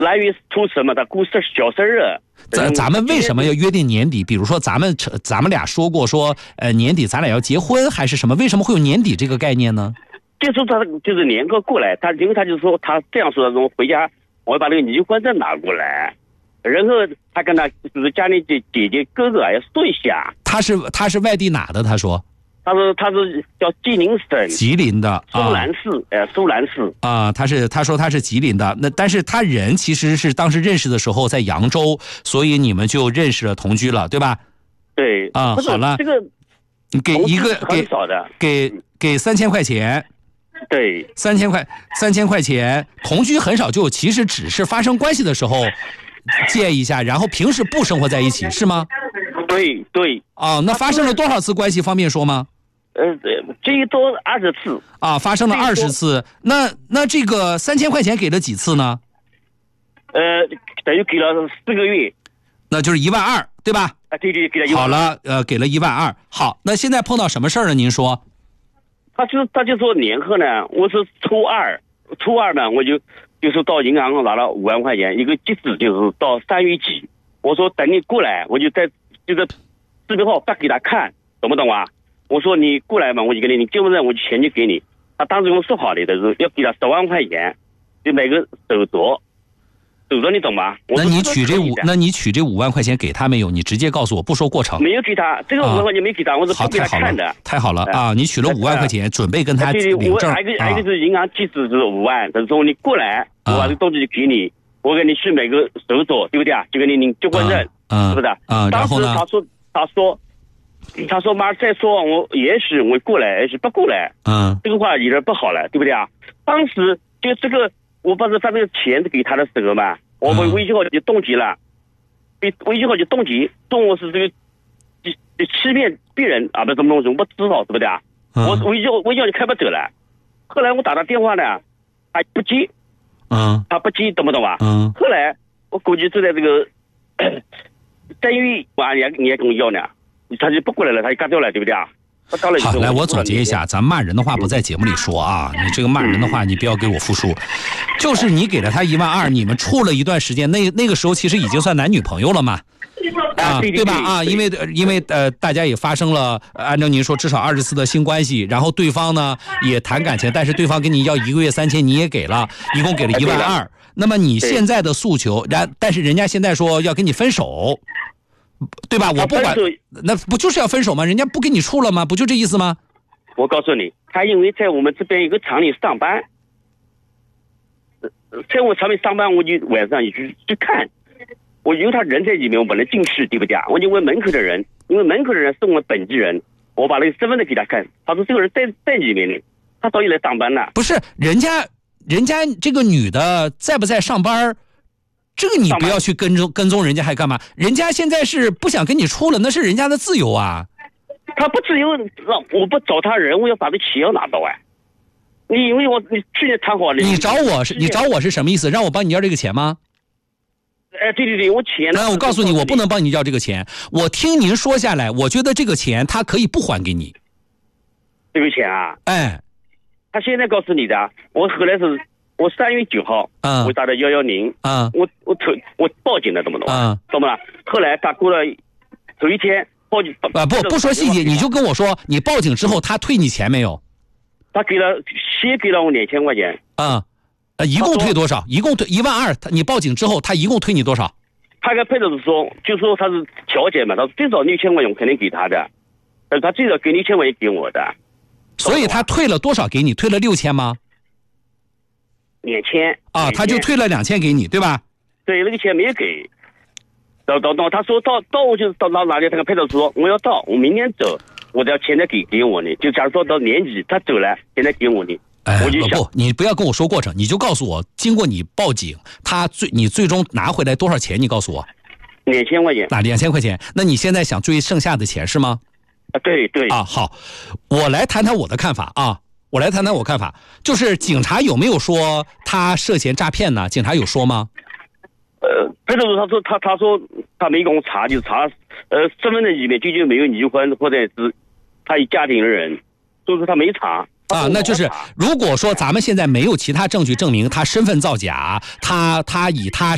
来月初什么的过小生日。 咱们为什么要约定年底？比如说咱们俩说过说年底咱俩要结婚还是什么？为什么会有年底这个概念呢？ 就说他就是年过过来，因为他就说他这样说的，我回家我要把那个离婚证拿过来，然后他跟他就是家里姐姐哥哥要说一下。 他是外地哪的？他说他是叫吉林省吉林的苏南市，苏南市啊，他说他是吉林的，那但是他人其实是当时认识的时候在扬州，所以你们就认识了同居了，对吧？ 对啊，好了， 这个给一个很少的， 给3000块钱。 对 ，3000块钱，同居很少，就其实只是发生关系的时候借一下，然后平时不生活在一起，是吗？ 对。 啊，那发生了多少次关系？方便说吗？ 最多20次。 啊，发生了20次。那这个3000块钱给了几次呢？ 等于给了4个月。 那就是12000，对吧？ 啊，对，给了12000。 好了，给了12000。好，那现在碰到什么事儿了？您说？ 他就说年后呢，我是初二呢，我就是到银行拿了5万块钱，一个截止就是到3月几。我说等你过来，我就在这个视频号发给他看，懂不懂啊？我说你过来嘛，我就给你结婚证，我就钱就给你。他当时跟我说好的，是要给他10万块钱，就买个手镯，你懂吗？ 那你取这5万块钱给他没有？你直接告诉我，不说过程。 没有给他，这个5万块钱没给他，我是不给他看的。 太好了啊！你取了5万块钱，准备跟他领证。 还有一个是银行截止是5万，他说你过来，我把这个东西就给你，我给你去买个手镯，对不对啊？就给你领结婚证，是不是？ 然后呢？ 他说妈再说也许我过来，也许不过来，这个话有点不好了，对不对啊？当时就这个。我把这钱给他的时候嘛，我们微信号就冻结了，微信号就冻结，中午是这个欺骗别人啊，不什么东西，我不知道，对不对啊？我微信号就开不走了。后来我打他电话呢，他不接，他不接，懂不懂啊？后来我估计就在这个3月晚你也跟我要呢，他就不过来了，他就干掉了，对不对啊？ 好，来，我总结一下，咱骂人的话不在节目里说啊，你这个骂人的话你不要给我复述。就是你给了他12000，你们处了一段时间，那个时候其实已经算男女朋友了嘛，对吧？啊，因为大家也发生了，按照您说至少20次的性关系，然后对方呢也谈感情，但是对方跟你要1个月3000，你也给了，一共给了12000。那么你现在的诉求，但是人家现在说要跟你分手。对吧？我不管，那不就是要分手吗？人家不跟你处了吗？不就这意思吗？ 我告诉你，他因为在我们这边一个厂里上班，在我厂里上班，我就晚上也去看，我因为他人在里面，我不能进去，对不对啊？我就问门口的人，因为门口的人是我们本地人，我把那个身份证给他看，他说这个人在里面呢，他早已来上班了。 不是，人家这个女的在不在上班？这个你不要去跟踪人家还干嘛？人家现在是不想跟你处了，那是人家的自由啊。 他不自由，我不找他人，我要把这钱要拿到啊。你因为你去年谈好了， 你找我是什么意思？让我帮你要这个钱吗？ 对，我钱。 那我告诉你，我不能帮你要这个钱。我听您说下来，我觉得这个钱他可以不还给你。 这个钱啊？ 哎， 他现在告诉你的，我后来是。我3月9号，我打的110，我报警了，懂不懂？懂不懂？后来他过了头一天报警不说细节，你就跟我说，你报警之后他退你钱没有？ 他先给了我2000块钱。 一共退多少？一共退12000。你报警之后，他一共退你多少？ 他跟派出所说，就说他是调解嘛，他说最少6000块钱我肯定给他的，但是他最少给6000块钱给我的。 所以他退了多少给你？退了6000吗 ？2000 啊，他就退了2000给你，对吧？ 对，那个钱没有给。到，他说到我就到哪里？他跟派出所说我要到，我明天走，我的钱再给我呢。就假如说到年底他走了，现在给我呢。我就想， 你不要跟我说过程，你就告诉我，经过你报警，你最终拿回来多少钱？你告诉我。 2000块钱。 那2000块钱，那你现在想追剩下的钱是吗？ 对。 好，我来谈谈我的看法啊。我看法，就是警察有没有说他涉嫌诈骗呢？警察有说吗？ 派出所他说他没跟我查，就查身份证里面究竟没有离婚或者是他有家庭的人，所以说他没查。 那就是如果说咱们现在没有其他证据证明他身份造假，他以他